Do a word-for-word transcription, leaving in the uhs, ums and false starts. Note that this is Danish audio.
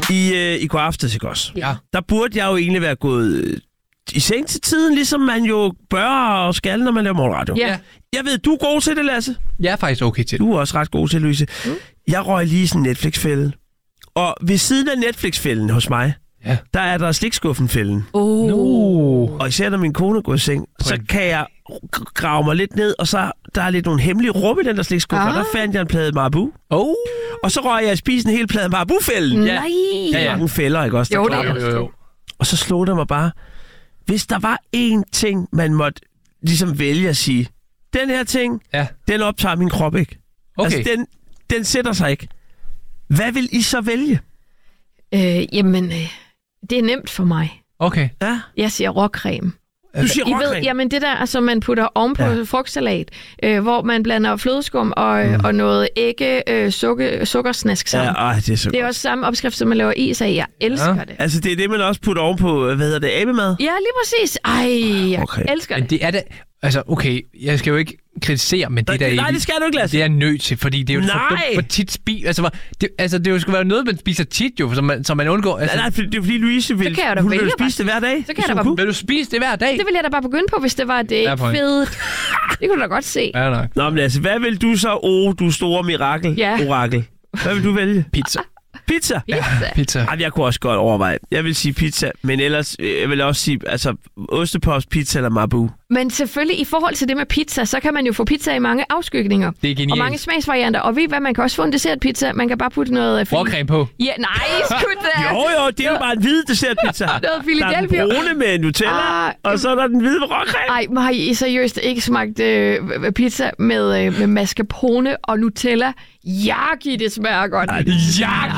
I, øh, i går aftes, ikke også? Ja. Der burde jeg jo egentlig være gået øh, i seng til tiden, ligesom man jo bør og skal, når man laver morgenradio. Ja. Jeg ved, du er god til det, Lasse. Jeg er faktisk okay til det. Du er også ret god til, Louise. Mm. Jeg røg lige sådan en Netflix-fælde. Og ved siden af Netflix-fælden hos mig, ja. der er der slikskuffen-fælden. Oh. No. Og især når min kone går i seng, så kan jeg grave mig lidt ned, og så der er lidt nogle hemmelige rum i den der slikskuffe, ah. og der fandt jeg en plade Marabu. Oh. Og så røg jeg i spisen en hel plade Marabu-fælden. Ja. Nej. Ja, ja. Mange fælder, ikke også? Jo, det er jo, jo, jo. Og så slog der mig bare, hvis der var én ting, man måtte ligesom vælge at sige, den her ting, ja. den optager min krop ikke. Okay. Altså, den, den sætter sig ikke. Hvad vil I så vælge? Øh, jamen, øh, det er nemt for mig. Okay. Ja. Jeg siger råcreme. Du siger I råcreme? ved, jamen det der, altså man putter ovenpå ja. frugtsalat, øh, hvor man blander flødeskum og, mm. og noget ægge, øh, sukker, sukkersnask sammen. Ja, ej, det er så Det er godt. også samme opskrift, som man laver is af. Jeg elsker ja. det. Altså, det er det, man også putter ovenpå, hvad hedder det, abemad? Ja, lige præcis. Ej, jeg Okay. elsker Men det. det er da... Altså, okay, jeg skal jo ikke kritisere, men det Nej, der nej, ikke... det skal du ikke, Lasse. Det er jeg nødt til, fordi det er jo Nej. for, for tit spil... Altså, hvor- det, altså, det jo skal være noget, man spiser tit jo, som man, som man undgår. Altså, Nej, nej, for det er fordi Louise vil, kan jeg da hun vil vælge, spise det hver dag. Så kan jeg som da bare- kunne. vil du spise det hver dag? Det vil jeg da bare begynde på, hvis det var det Ja, point. fedt. Det kunne du da godt se. Ja, nok. Nå, men altså, hvad vil du så, oh, du store mirakel, Ja. orakel? Hvad vil du vælge? Pizza. Pizza? Pizza. Pizza. Ej, jeg kunne også godt overveje. Jeg vil sige pizza, men ellers, øh, jeg vil også sige, altså, ostepops, pizza eller Marabu. Men selvfølgelig, i forhold til det med pizza, så kan man jo få pizza i mange afskygninger. Det er genialt. Og mange smagsvarianter. Og ved I hvad, man kan også få en dessertpizza. Man kan bare putte noget... fili- Råcreme på. Ja, nej, skud da. Jo, jo, det er jo bare en hvid dessertpizza. Noget Der er den Philadelphia. brune med Nutella, Ah, og så er der den hvide med råcreme. Ej, men har I seriøst ikke smagt øh, pizza med, øh, med mascarpone og Nutella? Yaki, det smager godt. Ej, det- Yaki!